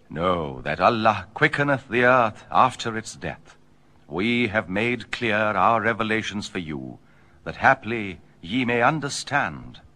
Know that Allah quickeneth the earth after its death. We have made clear our revelations for you, that haply ye may understand.